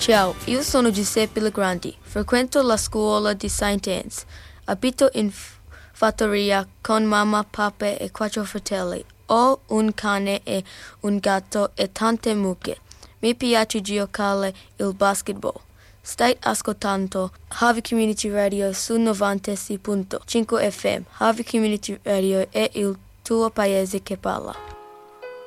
Ciao, io sono Giuseppe Legrandi, frequento la scuola di St. Anne's. Abito in fattoria con mamma, papà e 4 fratelli. Ho un cane e un gatto e tante mucche. Mi piace giocare il basketball. Stai ascoltando Harvey Community Radio su 96.5 FM. Harvey Community Radio è il tuo paese che parla.